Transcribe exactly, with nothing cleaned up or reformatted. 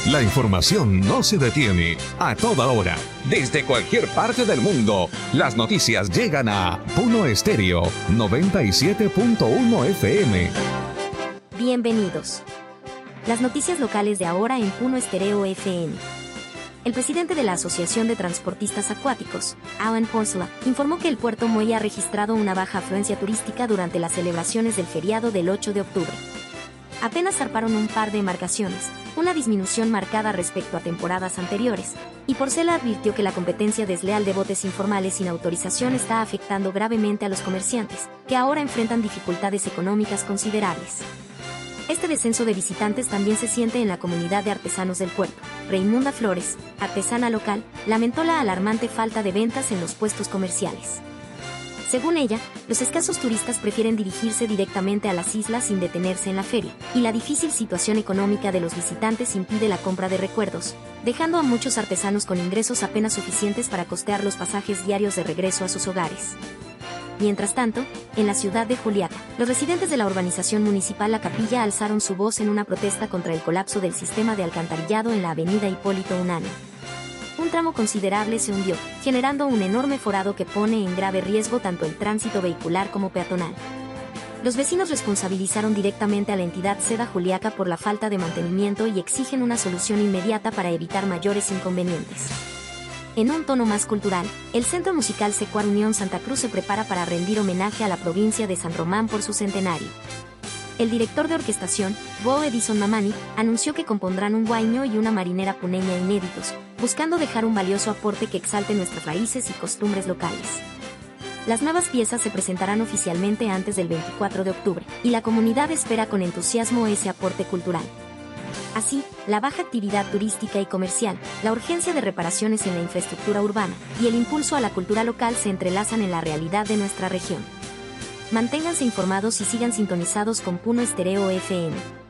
La información no se detiene. A toda hora, desde cualquier parte del mundo, las noticias llegan a Puno Estéreo noventa y siete punto uno F M. Bienvenidos. Las noticias locales de ahora en Puno Estéreo F M. El presidente de la Asociación de Transportistas Acuáticos, Alan Porcela, informó que el puerto Muelle ha registrado una baja afluencia turística durante las celebraciones del feriado del ocho de octubre. Apenas zarparon un par de embarcaciones, una disminución marcada respecto a temporadas anteriores, y Porcela advirtió que la competencia desleal de botes informales sin autorización está afectando gravemente a los comerciantes, que ahora enfrentan dificultades económicas considerables. Este descenso de visitantes también se siente en la comunidad de artesanos del puerto. Raimunda Flores, artesana local, lamentó la alarmante falta de ventas en los puestos comerciales. Según ella, los escasos turistas prefieren dirigirse directamente a las islas sin detenerse en la feria, y la difícil situación económica de los visitantes impide la compra de recuerdos, dejando a muchos artesanos con ingresos apenas suficientes para costear los pasajes diarios de regreso a sus hogares. Mientras tanto, en la ciudad de Juliaca, los residentes de la urbanización municipal La Capilla alzaron su voz en una protesta contra el colapso del sistema de alcantarillado en la avenida Hipólito Unanue. Un tramo considerable se hundió, generando un enorme forado que pone en grave riesgo tanto el tránsito vehicular como peatonal. Los vecinos responsabilizaron directamente a la entidad Seda Juliaca por la falta de mantenimiento y exigen una solución inmediata para evitar mayores inconvenientes. En un tono más cultural, el Centro Musical Secuar Unión Santa Cruz se prepara para rendir homenaje a la provincia de San Román por su centenario. El director de orquestación, Bo Edison Mamani, anunció que compondrán un huayno y una marinera puneña inéditos, buscando dejar un valioso aporte que exalte nuestras raíces y costumbres locales. Las nuevas piezas se presentarán oficialmente antes del veinticuatro de octubre, y la comunidad espera con entusiasmo ese aporte cultural. Así, la baja actividad turística y comercial, la urgencia de reparaciones en la infraestructura urbana y el impulso a la cultura local se entrelazan en la realidad de nuestra región. Manténganse informados y sigan sintonizados con Puno Estéreo F M.